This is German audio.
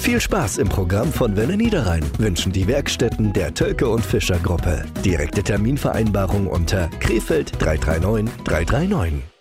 Viel Spaß im Programm von Welle Niederrhein wünschen die Werkstätten der Tölke und Fischer Gruppe. Direkte Terminvereinbarung unter Krefeld 339 339.